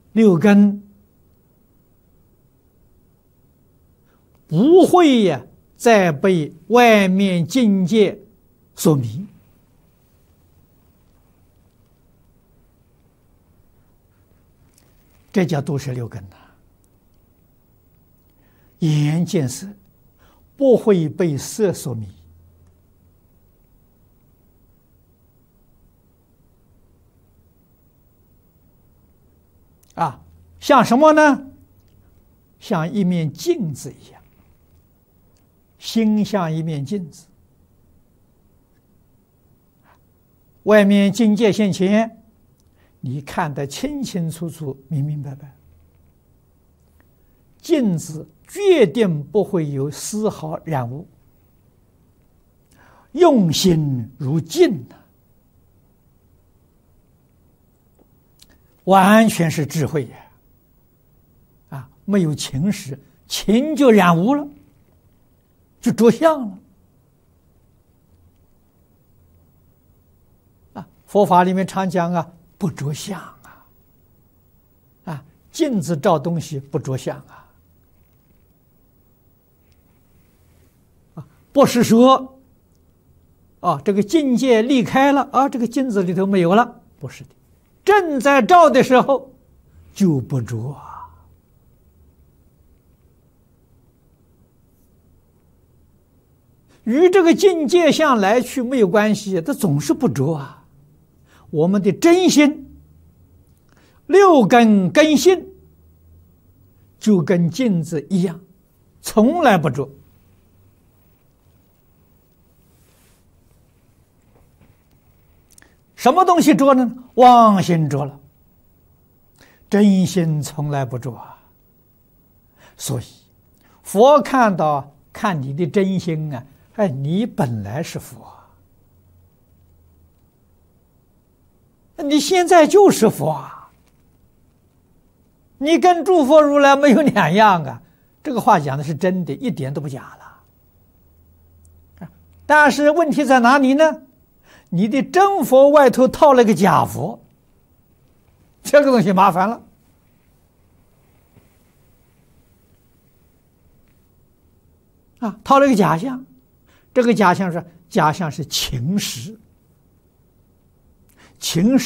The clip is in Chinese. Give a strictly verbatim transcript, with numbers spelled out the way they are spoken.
六根不会呀再被外面境界所迷。这叫度摄六根呐、啊，眼见色不会被色所迷啊，像什么呢？像一面镜子一样，心像一面镜子，外面境界现前，你看得清清楚楚、明明白白。镜子决定不会有丝毫染污，用心如镜啊，完全是智慧呀！啊，没有情时，情就染污了，就着相了。啊，佛法里面常讲啊，不着相啊，啊，镜子照东西不着相啊。不是说，啊，这个境界离开了啊，这个镜子里头没有了，不是的，正在照的时候就不着啊。与这个境界相来去没有关系，它总是不着啊。我们的真心、六根根性就跟镜子一样，从来不着。什么东西着呢？妄心着了，真心从来不着啊。所以佛看到看你的真心啊，哎，你本来是佛啊，你现在就是佛啊，你跟诸佛如来没有两样啊。这个话讲的是真的，一点都不假了。但是问题在哪里呢？你的真佛外头套了个假佛，这个东西麻烦了啊！套了个假象，这个假象是假象是情实，情实。